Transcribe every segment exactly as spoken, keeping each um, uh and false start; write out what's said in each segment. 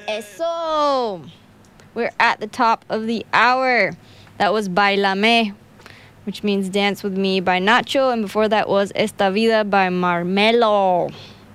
Eso! We're at the top of the hour. That was Bailame, which means Dance With Me by Nacho, and before that was Esta Vida by Marmelo.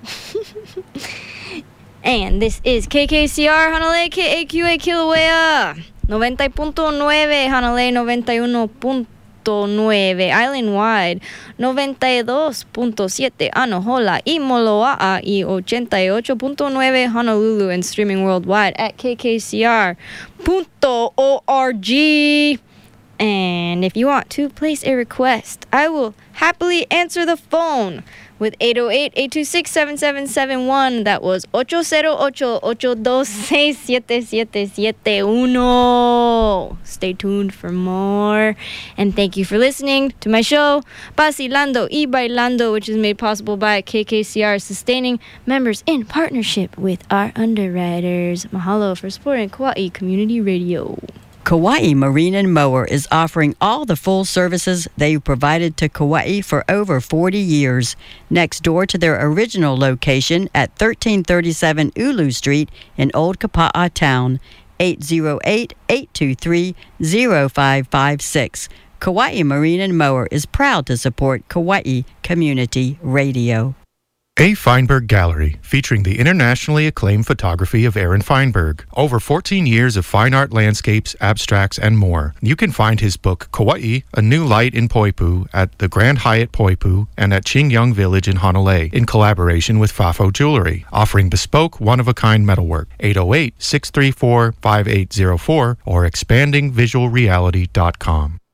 And this is K K C R Hanalei K A Q A Kilauea, noventa punto nueve, Hanalei noventa y uno punto nueve, island-wide, noventa y dos punto siete, Anahola y Moloa'a, y ochenta y ocho punto nueve, Honolulu, and streaming worldwide at k k c r dot org. And if you want to place a request, I will happily answer the phone with eight oh eight, eight two six, seven seven seven one. That was eight oh eight, eight two six, seven seven seven one. Stay tuned for more. And thank you for listening to my show, Vacilando y Bailando, which is made possible by K K C R, sustaining members in partnership with our underwriters. Mahalo for supporting Kauai Community Radio. Kauai Marine and Mower is offering all the full services they've provided to Kauai for over forty years. Next door to their original location at thirteen thirty-seven Ulu Street in Old Kapa'a Town, eight oh eight, eight two three, oh five five six. Kauai Marine and Mower is proud to support Kauai Community Radio. A. Feinberg Gallery, featuring the internationally acclaimed photography of Aaron Feinberg. Over fourteen years of fine art landscapes, abstracts, and more. You can find his book, Kauai, A New Light in Poipu, at the Grand Hyatt Poipu and at Qingyang Village in Honolulu, in collaboration with Fafo Jewelry, offering bespoke, one-of-a-kind metalwork. eight oh eight, six three four, five eight oh four or expanding visual reality dot com.